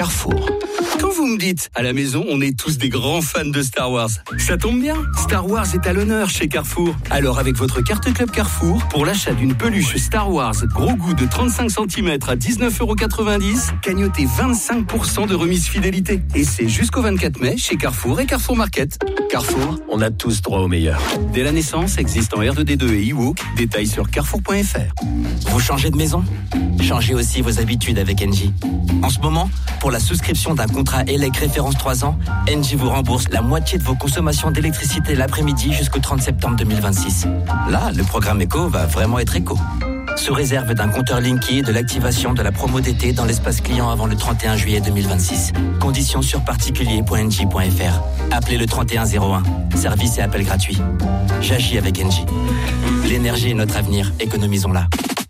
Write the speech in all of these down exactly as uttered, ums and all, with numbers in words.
Carrefour. Quand vous me dites, à la maison, on est tous des grands fans de Star Wars, ça tombe bien, Star Wars est à l'honneur chez Carrefour. Alors avec votre carte Club Carrefour, pour l'achat d'une peluche Star Wars gros goût de trente-cinq centimètres à dix-neuf euros quatre-vingt-dix, cagnotez vingt-cinq pour cent de remise fidélité. Et c'est jusqu'au vingt-quatre mai chez Carrefour et Carrefour Market. Carrefour, on a tous droit au meilleur. Dès la naissance, existe en R deux D deux et e-walk, détails sur carrefour point f r. Vous changez de maison ? Changez aussi vos habitudes avec Engie. En ce moment, pour la souscription d'un contrat E L E C référence trois ans, Engie vous rembourse la moitié de vos consommations d'électricité l'après-midi jusqu'au trente septembre deux mille vingt-six. Là, le programme éco va vraiment être éco. Sous réserve d'un compteur Linky et de l'activation de la promo d'été dans l'espace client avant le trente et un juillet deux mille vingt-six. Conditions sur particulier point engie point f r. Appelez le trente et un zéro un. Service et appel gratuit. J'agis avec Engie. L'énergie est notre avenir. Économisons-la.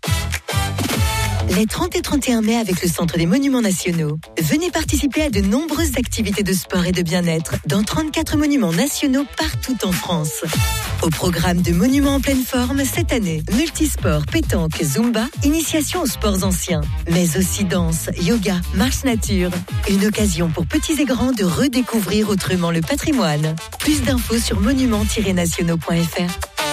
Les trente et trente et un mai avec le Centre des Monuments Nationaux. Venez participer à de nombreuses activités de sport et de bien-être dans trente-quatre monuments nationaux partout en France. Au programme de Monuments en pleine forme cette année, multisport, pétanque, zumba, initiation aux sports anciens, mais aussi danse, yoga, marche nature. Une occasion pour petits et grands de redécouvrir autrement le patrimoine. Plus d'infos sur monuments tiret nationaux point f r.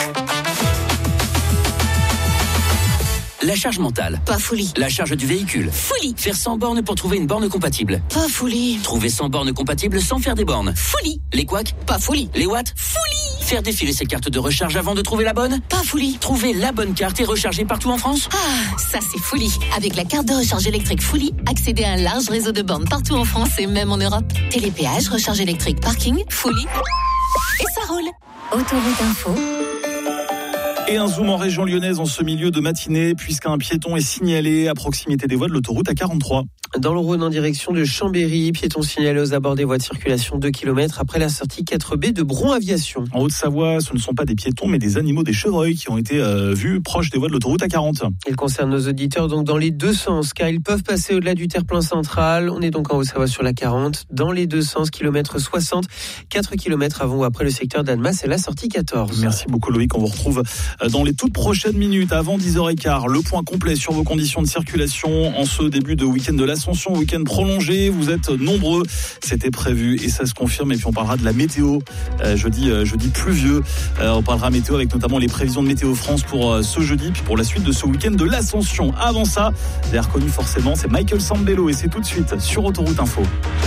La charge mentale. Pas folie. La charge du véhicule. Folie. Faire cent bornes pour trouver une borne compatible. Pas folie. Trouver cent bornes compatibles sans faire des bornes. Folie. Les couacs. Pas folie. Les watts. Folie. Faire défiler ses cartes de recharge avant de trouver la bonne. Pas folie. Trouver la bonne carte et recharger partout en France. Ah, ça c'est folie. Avec la carte de recharge électrique Folie, accédez à un large réseau de bornes partout en France et même en Europe. Télépéage, recharge électrique, parking, Folie. Et ça roule. Autoroute Info. Et un zoom en région lyonnaise en ce milieu de matinée, puisqu'un piéton est signalé à proximité des voies de l'autoroute A quarante-trois. Dans le Rhône en direction de Chambéry, piéton signalé aux abords des voies de circulation deux kilomètres après la sortie quatre B de Bron Aviation. En Haute-Savoie, ce ne sont pas des piétons mais des animaux, des chevreuils qui ont été euh, vus proches des voies de l'autoroute A quarante. Il concerne nos auditeurs donc dans les deux sens, car ils peuvent passer au-delà du terre-plein central. On est donc en Haute-Savoie sur la quarante, dans les deux sens, kilomètre soixante, quatre kilomètres avant ou après le secteur d'Annemasse et la sortie quatorze. Merci beaucoup Loïc, on vous retrouve dans les toutes prochaines minutes, avant dix heures quinze. Le point complet sur vos conditions de circulation en ce début de week-end de l'Ascension, week-end prolongé. Vous êtes nombreux, c'était prévu et ça se confirme. Et puis on parlera de la météo, euh, jeudi, euh, jeudi pluvieux. Euh, on parlera météo avec notamment les prévisions de Météo France pour euh, ce jeudi, puis pour la suite de ce week-end de l'Ascension. Avant ça, vous avez reconnu forcément, c'est Michael Sambello et c'est tout de suite sur Autoroute Info.